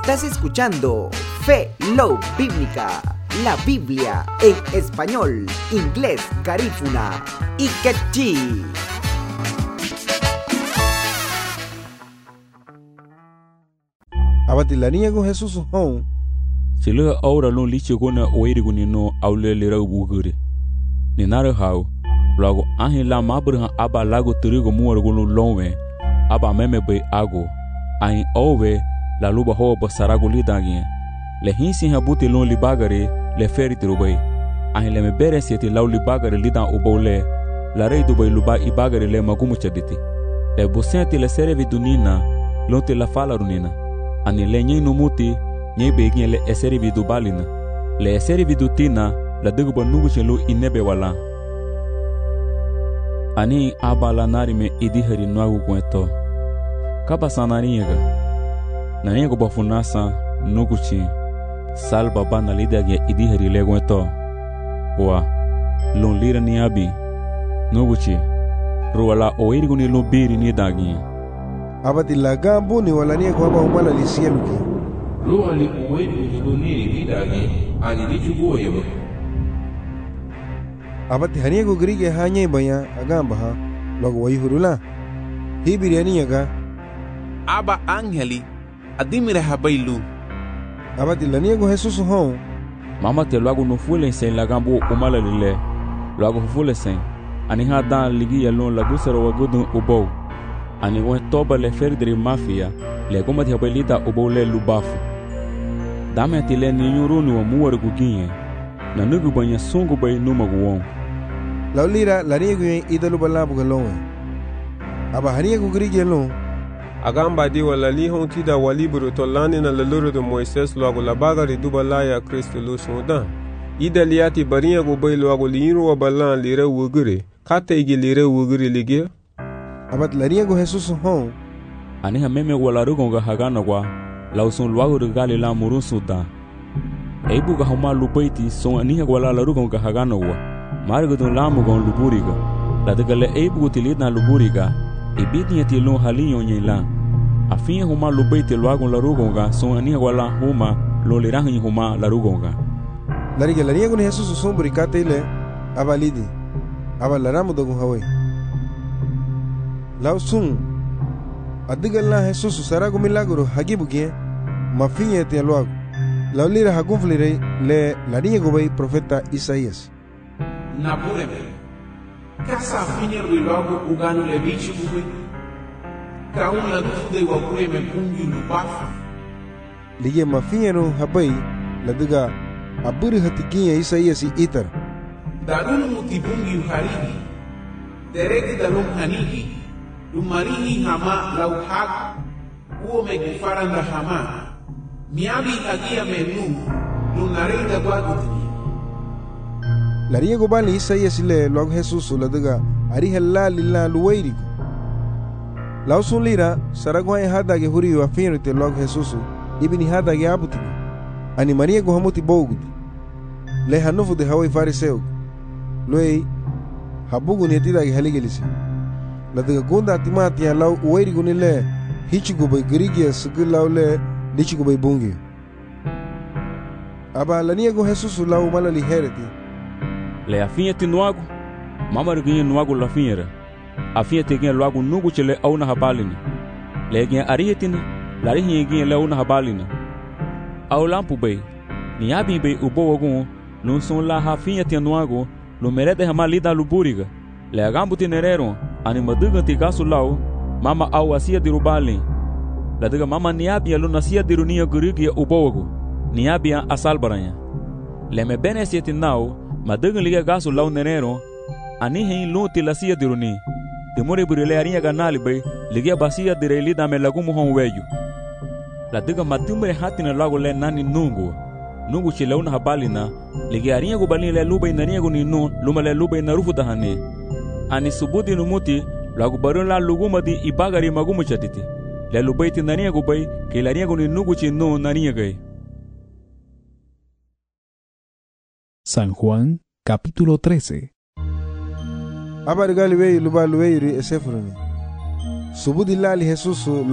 Estás escuchando Fe Love Bíblica, la Biblia en español, inglés, garífuna y quechí. Abatilania con Jesús home. Si le ahora lo licho con a oír con no aule le ra bugure. Ni nada hao. Luego ángel la mabra aba lago trigo muer con un longe. Aba meme be ago. Ain ove la luba ho basarago lidagien. Le hinsin habuti lon libagare le feri trubei. Ain le me bere sieti lau libagare lidan ubole. La rei dubai luba ibagare le magumu chaditi. Le bosenti le serevi dunina. Lonte la fala runina. Ani le nyei numuti nyei begien le eseri vidu balina. Le eseri vidu tina la duguba nugu chelu inebe wala. Ani abala nari me idihari nuagu kweto. Kaba sanariega. Naniego bafunasa nuguchi. Salba bana lidage idihari le kweto. Wa lon lira ni abi. Nuguchi. Ruala oirguni lubiri ni dagi. Abatilaga buni walania kwa ba umala lisieluki. Lo ali oirguni luniri lidagi ani dichugo yebo. Abati haniego grige hanye baya agamba ha logo wayhurula. Hibiriani yaga. Aba angeli adimire habailu. Abati laniego Jesus home. Mama te logo no fule sen lagambo umala lile. Logo fule sen. Ani ha dan ligi yalon lagusero wagudun ubo. Ani wen toba le ferdri mafia le goma ti habelita ubo le lubafu. Dame ti le ni yurunu wa muwar guginye. Na nugu banya sungu bay numaguwon. Laulira laniego idalu balabu galonwe. Aba haniego grige yalon. Agamba di wala li honti da waliburu tolani na laluru de Moises logo la bagari dubala ya Kristo lo sonda. Ida liati bariya go bay logo liru wa balan lire wugure. Kata igi lire wugure ligia. Abat laniego Jesus home. Ani ha meme wala rugonga hagana kwa lausun luago regali la murun suda. Eibu ga homa lupaiti son ani ha wala la rugonga hagana wa. Margo don lamu gon luburiga. La degale eibu utilidna luburiga. Ibidi yati lon halinyo nyela. Afin homa lupaiti luago la rugonga son ani ha wala homa lo lirahin homa la rugonga. Lariga laniego ni Jesus sombri kata ile abalidi. Aba laramu dogun hawe. Lausun adigala Jesus sarago milagro hagibugie mafinye te luago. Laulira hagunflire le laniego bay profeta Isaías. Napureme. Casa finir logo uganu le bichi bugui. Kaun la dude wa kureme pungi lubafu. Lige mafinye no habay la diga aburi hatikinye Isaías itar. Darunu mutibungi uharigi. Dereki dalum hanigi. Lumarihi hama lauhag. Uo megufaranda hama. Miabi agia menu. Lunarida guagutini. Lariego bali Isaías le logo Jesus la diga arihella lilla luwairigo. Lausun lira saragwa hada ge huri wa finrite logo Jesus ibini hada ge abutigo. Ani mariego hamuti bogudi. Le hanufu de hawai fariseu. Loei habugu ni tida ge haligelisi. La diga gunda timati ya lau uwairigo ni le hichigo bay grigia sugilau le lichigo bay bungi. Aba laniego Jesus lau malali hereti. Le afinha te nuago. Mama reginha nuago la finha. Afinha te genha luago nugu chele au na habalina. Le genha arihetina. La rihinha genha le au na habalina. Au lampu bay. Ni abi bay ubo wagun. Nun son la hafinha te nuago. No merede hamalida luburiga. Le agambu te nerero. Ani maduga te gasu lau. Mama au asia de rubalin. La diga mama ni abi alu nasia de runia gurigia ubo wagu. Ni abi asalbaranya. Le me bene sieti nao. Maduga liga gasu lau nerero. Ani hein luti la sia diruni. Temore burile arinha ganali bay. Liga basia direli da me lagumu hon weju. La diga matumbre hatina lago le nani nungu. Nungu chileuna habalina. Liga arinha gubalin le lubay naniago ni nu. Luma le lubay narufu dahane. Ani subudi numuti. Lagu barun la luguma di ibagari magumu chatiti. Le lubay ti naniago bay. Ke la arinha ni nungu chi nu naniagay. San Juan, capítulo 13. Abargali wey luba luweiri esefuruni. Subudi lali Jesus